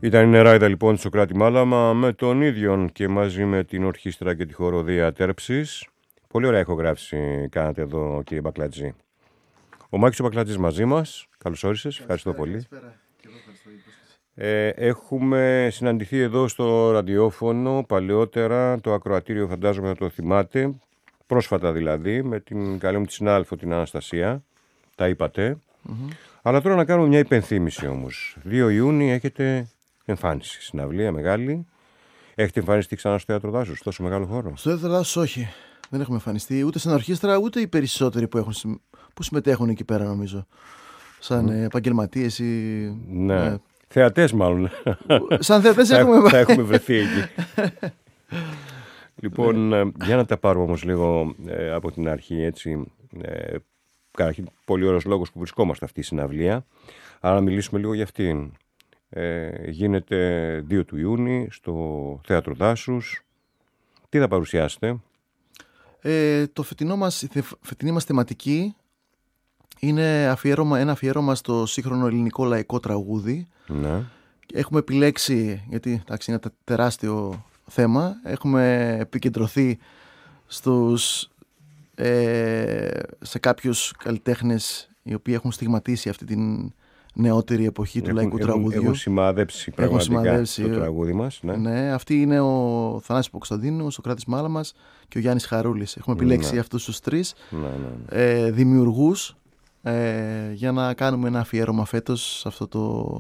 Ήταν η Νεράιδα λοιπόν στο Κράτη Μάλαμα με τον ίδιον και μαζί με την ορχήστρα και τη χοροδία Τέρψης. Πολύ ωραία ηχογράφηση κάνατε εδώ, κύριε Μπακλατζή. Ο Μάκης ο Μπακλατζής μαζί μας. Καλώς όρισες. Ευχαριστώ πολύ. Έχουμε συναντηθεί εδώ στο ραδιόφωνο παλαιότερα, το ακροατήριο φαντάζομαι να το θυμάται, πρόσφατα δηλαδή, με την καλή μου τη συνάδελφο την Αναστασία. Τα είπατε. Αλλά τώρα να κάνουμε μια υπενθύμηση όμως. 2 Ιούνιου έχετε εμφάνιση, συναυλία μεγάλη. Έχετε εμφανιστεί ξανά στο Θέατρο Δάσους, τόσο μεγάλο χώρο? Στο Θέατρο Δάσους όχι. Δεν έχουμε εμφανιστεί ούτε στην ορχήστρα, ούτε οι περισσότεροι που συμμετέχουν εκεί πέρα, νομίζω. Σαν επαγγελματίες ή. Ναι. Θεατές μάλλον. Σαν θεατές θα έχουμε βρεθεί εκεί. Λοιπόν, για να τα πάρουμε όμως λίγο από την αρχή, έτσι. Καταρχήν, πολύ ωραίος λόγος που βρισκόμαστε αυτή η συναυλία. Άρα να μιλήσουμε λίγο για αυτήν. Γίνεται 2 του Ιούνιου στο Θέατρο Δάσους. Τι θα παρουσιάσετε? Η φετινή μας θεματική είναι ένα αφιέρωμα στο σύγχρονο ελληνικό λαϊκό τραγούδι. Ναι. Έχουμε επιλέξει, γιατί εντάξει, είναι τεράστιο θέμα, έχουμε επικεντρωθεί σε κάποιους καλλιτέχνες οι οποίοι έχουν στιγματίσει αυτή την νεότερη εποχή του λαϊκού τραγουδιού. Έχουν σημαδέψει πραγματικά το τραγούδι μας. Ναι. Ναι, αυτοί είναι ο Θανάσης Παπακοσταντίνου, ο Κράτης Μάλαμας και ο Γιάννης Χαρούλης. Έχουμε επιλέξει αυτούς τους 3 δημιουργούς για να κάνουμε ένα αφιέρωμα φέτος σε αυτό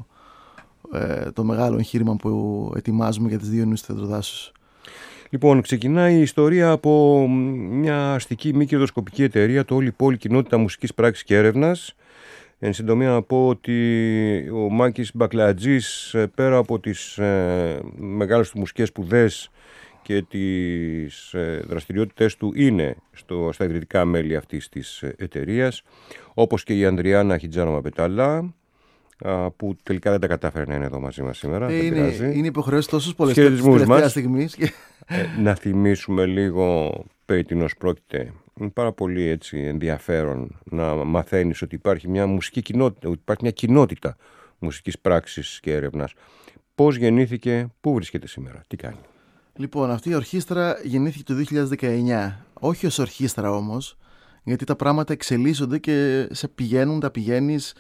το μεγάλο εγχείρημα που ετοιμάζουμε για τις 2 Ιουνίου στο Θέατρο Δάσους. Λοιπόν, ξεκινάει η ιστορία από μια αστική μη κερδοσκοπική εταιρεία, το Όλη Πόλη Κοινότητα Μουσικής Πράξης και Έρευνας. Εν συντομία να πω ότι ο Μάκης Μπακλατζής, πέρα από τις μεγάλες του μουσικές σπουδές και τις δραστηριότητες του, είναι στα ιδρυτικά μέλη αυτής της εταιρείας, όπως και η Ανδριάννα Χιτζάνοβα Πετάλα, που τελικά δεν τα κατάφερε να είναι εδώ μαζί μας σήμερα. Είναι υποχρεώσεις τόσες πολλές τελευταία στιγμής. Να θυμίσουμε λίγο περί τίνος πρόκειται. Είναι πάρα πολύ έτσι ενδιαφέρον να μαθαίνεις ότι υπάρχει μια μουσική κοινότητα, ότι υπάρχει μια κοινότητα μουσικής πράξης και έρευνας. Πώς γεννήθηκε, πού βρίσκεται σήμερα, τι κάνει? Λοιπόν, αυτή η ορχήστρα γεννήθηκε το 2019. Όχι ως ορχήστρα όμως, γιατί τα πράγματα εξελίσσονται και τα πηγαίνεις.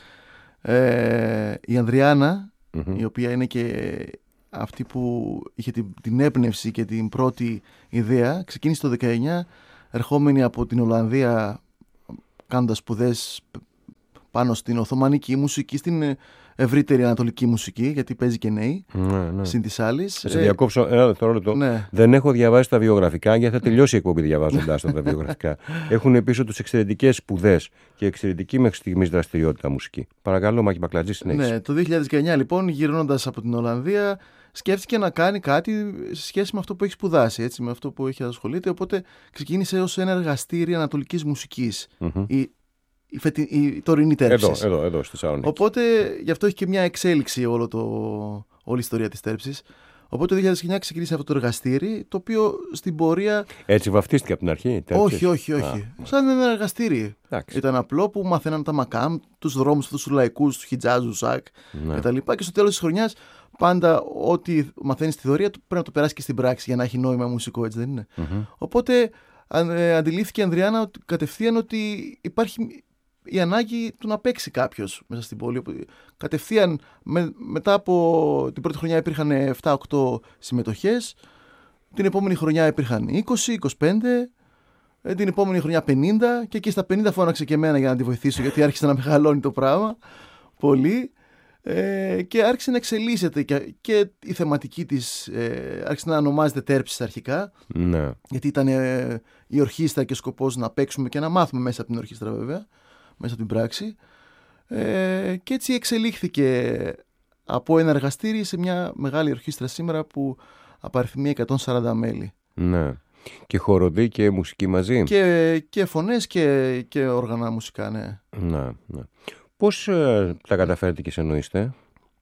Η Ανδριάννα, η οποία είναι και αυτή που είχε την έμπνευση και την πρώτη ιδέα, ξεκίνησε το 19, ερχόμενη από την Ολλανδία, κάνοντας σπουδές πάνω στην Οθωμανική μουσική, στην ευρύτερη ανατολική μουσική, γιατί παίζει και νέοι, συν της άλλης. Σε διακόψω ένα δευτερόλεπτο. Ναι. Δεν έχω διαβάσει τα βιογραφικά, γιατί θα τελειώσει η εκπομπή διαβάζοντας τα βιογραφικά. Έχουν πίσω τους εξαιρετικές σπουδές και εξαιρετική μέχρι στιγμής δραστηριότητα μουσική. Παρακαλώ, Μάκη Μπακλατζή, συνέχισε. Ναι, το 2019 λοιπόν, γυρνώντας από την Ολλανδία, σκέφτηκε να κάνει κάτι σε σχέση με αυτό που έχει σπουδάσει, έτσι, με αυτό που έχει ασχολείται. Οπότε ξεκίνησε ως ένα εργαστήρι ανατολικής μουσικής. Η τωρινή Τέρψης. Εδώ στη Θεσσαλονίκη. Οπότε γι' αυτό έχει και μια εξέλιξη όλη η ιστορία της Τέρψης. Οπότε το 2009 ξεκίνησε αυτό το εργαστήρι, το οποίο στην πορεία. Έτσι βαφτίστηκε από την αρχή, Τέρψης? Όχι. Σαν ένα εργαστήρι. Εντάξει. Ήταν απλό που μαθαίναν τα μακάμ, τους δρόμους αυτούς τους λαϊκούς, του χιτζάζ, του σακ κτλ. Και στο τέλος της χρονιάς, πάντα ό,τι μαθαίνεις στη θεωρία του πρέπει να το περάσει και στην πράξη για να έχει νόημα μουσικό, έτσι δεν είναι? Οπότε αντιλήφθηκε η Ανδριάννα κατευθείαν ότι υπάρχει η ανάγκη του να παίξει κάποιος μέσα στην πόλη. Κατευθείαν μετά από την πρώτη χρονιά υπήρχαν 7-8 συμμετοχές, την επόμενη χρονιά υπήρχαν 20-25, την επόμενη χρονιά 50 και εκεί στα 50 φώναξε και εμένα για να τη βοηθήσω, γιατί άρχισε να μεγαλώνει το πράγμα πολύ και άρχισε να εξελίσσεται και η θεματική της άρχισε να ονομάζεται Τέρψης αρχικά, γιατί ήταν η ορχήστρα και σκοπός να παίξουμε και να μάθουμε μέσα από την ορχήστρα, βέβαια, μέσα από την πράξη, και έτσι εξελίχθηκε από ένα εργαστήρι σε μια μεγάλη ορχήστρα σήμερα που απαριθμεί 140 μέλη. Ναι. Και χοροδί και μουσική μαζί. Και φωνές και όργανα μουσικά, ναι. Ναι. Πώς τα καταφέρετε και συνοείστε?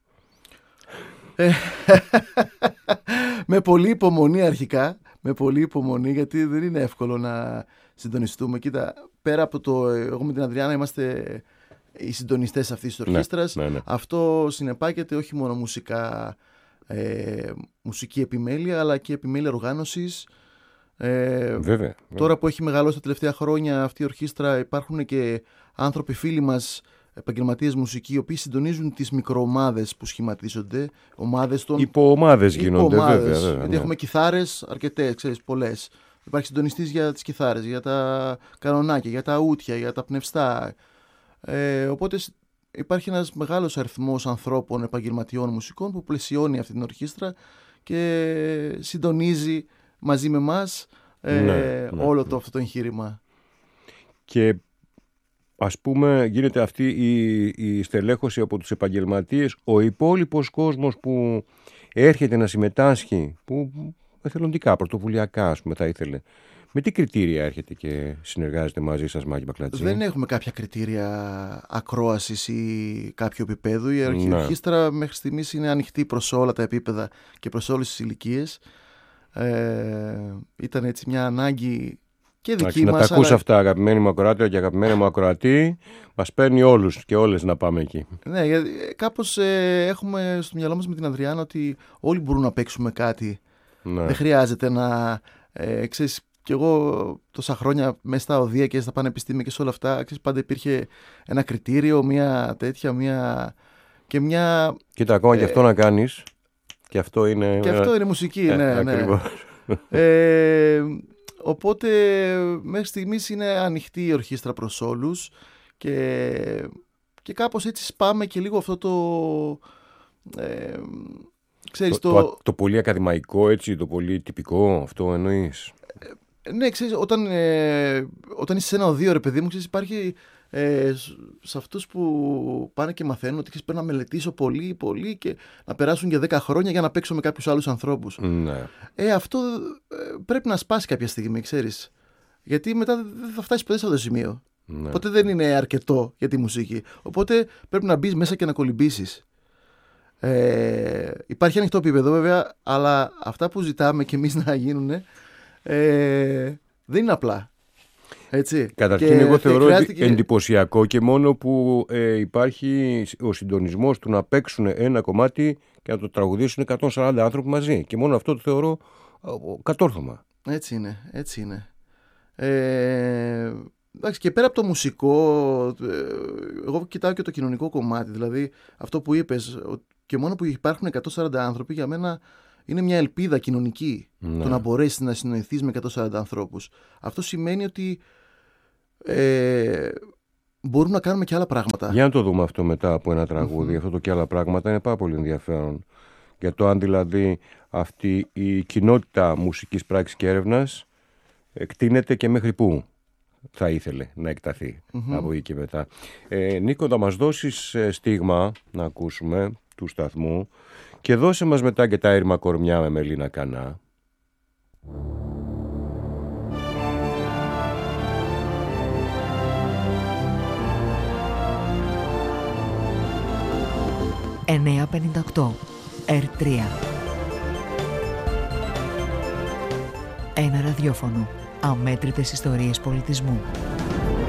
Με πολλή υπομονή αρχικά. Με πολλή υπομονή, γιατί δεν είναι εύκολο να συντονιστούμε. Κοίτα, πέρα από εγώ με την Ανδριάννα είμαστε οι συντονιστές αυτής της ορχήστρας. Ναι. Αυτό συνεπάγεται όχι μόνο μουσικά μουσική επιμέλεια, αλλά και επιμέλεια οργάνωσης. Βέβαια. Τώρα που έχει μεγαλώσει τα τελευταία χρόνια αυτή η ορχήστρα, υπάρχουν και άνθρωποι φίλοι μας, επαγγελματίες μουσικοί, οι οποίοι συντονίζουν τις μικροομάδες που σχηματίζονται. Υποομάδες γίνονται, βέβαια. Γιατί έχουμε κιθάρες αρκετές, ξέρεις, πολλές. Υπάρχει συντονιστής για τις κιθάρες, για τα κανονάκια, για τα ούτια, για τα πνευστά. Οπότε υπάρχει ένας μεγάλος αριθμός ανθρώπων, επαγγελματιών μουσικών που πλαισιώνει αυτή την ορχήστρα και συντονίζει μαζί με εμάς όλο αυτό το εγχείρημα. Και ας πούμε γίνεται αυτή η στελέχωση από τους επαγγελματίες, ο υπόλοιπος κόσμος που έρχεται να συμμετάσχει, που εθελοντικά, πρωτοβουλιακά ας πούμε θα ήθελε, με τι κριτήρια έρχεται και συνεργάζεται μαζί σας, Μάκη Μπακλατζή? Δεν έχουμε κάποια κριτήρια ακρόασης ή κάποιο επίπεδο. Η ορχήστρα μέχρι στιγμής είναι ανοιχτή προς όλα τα επίπεδα και προς όλες τις ηλικίες. Ήταν έτσι μια ανάγκη και δική μας. Να τα ακούς αυτά, αγαπημένη μου ακροάτρια και αγαπημένη μου ακροατή, μας παίρνει όλους και όλες να πάμε εκεί. Ναι, γιατί κάπως έχουμε στο μυαλό μας με την Ανδριάννα ότι όλοι μπορούν να παίξουμε κάτι. Ναι. Δεν χρειάζεται να ξέρεις. Και εγώ τόσα χρόνια μέσα στα οδεία και στα πανεπιστήμια και σε όλα αυτά, ξέρεις, πάντα υπήρχε ένα κριτήριο, μια τέτοια, μια. Κοίτα, ακόμα και αυτό να κάνεις. Και αυτό είναι. Και αυτό είναι μουσική, ναι. Ακριβώς. Οπότε μέχρι στιγμής είναι ανοιχτή η ορχήστρα προς όλους και κάπως έτσι σπάμε και λίγο αυτό ξέρεις, το πολύ ακαδημαϊκό, έτσι, το πολύ τυπικό, αυτό εννοείς? Ναι, ξέρεις, όταν είσαι σε ένα οδείο, ρε παιδί μου, ξέρεις, υπάρχει σε αυτούς που πάνε και μαθαίνουν ότι πρέπει να μελετήσω πολύ, πολύ και να περάσουν για 10 χρόνια για να παίξω με κάποιους άλλους ανθρώπους. Ναι. Αυτό πρέπει να σπάσει κάποια στιγμή, ξέρεις. Γιατί μετά δεν θα φτάσεις ποτέ σε αυτό το σημείο. Ναι. Οπότε δεν είναι αρκετό για τη μουσική. Οπότε πρέπει να μπεις μέσα και να κολυμπήσεις. Υπάρχει ανοιχτό επίπεδο βέβαια, αλλά αυτά που ζητάμε κι εμείς να γίνουν δεν είναι απλά. Έτσι. Καταρχήν εγώ θεωρώ εντυπωσιακό και μόνο που υπάρχει ο συντονισμός του να παίξουν ένα κομμάτι και να το τραγουδήσουν 140 άνθρωποι μαζί. Και μόνο αυτό το θεωρώ κατόρθωμα. Έτσι είναι. Εντάξει, και πέρα από το μουσικό, εγώ κοιτάω και το κοινωνικό κομμάτι. Δηλαδή αυτό που είπες, και μόνο που υπάρχουν 140 άνθρωποι, για μένα είναι μια ελπίδα κοινωνική. Ναι. Το να μπορέσεις να συνοηθείς με 140 ανθρώπους. Αυτό σημαίνει ότι μπορούμε να κάνουμε και άλλα πράγματα. Για να το δούμε αυτό μετά από ένα τραγούδι. Αυτό το και άλλα πράγματα είναι πάρα πολύ ενδιαφέρον. Για το αν δηλαδή αυτή η κοινότητα μουσικής πράξης και έρευνας εκτείνεται και μέχρι πού θα ήθελε να εκταθεί από εκεί και μετά. Νίκο, θα μας δώσεις στίγμα να ακούσουμε του σταθμού και δώσε μας μετά και τα έρημα κορμιά με Μελίνα Κανά. ...958 R3. Ένα ραδιόφωνο. Αμέτρητες ιστορίες πολιτισμού.